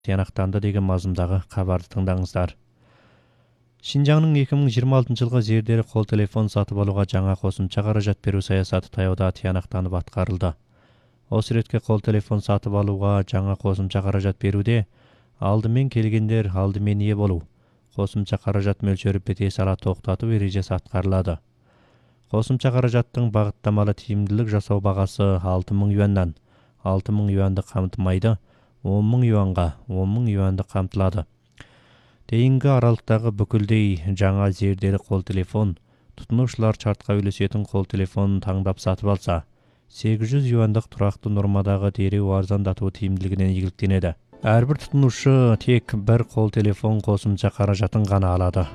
тиянақтанды деген мазмұндағы хабарды тыңдаңыздар. Шинжаңның 2026 жылғы зерделі қол телефон сатып алуға жаңа қосымша қаражат беру саясаты таяуда тиянақтанып атқарылды. Осы ретке қол телефон сатып алуға жаңа қосымша қаражат беруде алдымен келгендер алдымен ие болу, қосымша қаражат мөлшері біте сала тоқтату ережесі атқарылады. Қосымша қаражаттың бағыттамалы тиімділік жасау бағасы 6000 юаннан 6000 юанды қамтымайды, 10000 юанға 10000 юанды қамтылады. Дейінгі аралықтағы бүкілдей жаңа зерделі қол телефон тұтынушылар шартқа үйлесетін қол телефонын таңдап сатып алса, 800 юандық тұрақты нормадағы дереу арзандату тиімділігінен игіліктенеді. Әрбір тұтынушы тек бір қол телефон қосымша қаражатын ғана алады.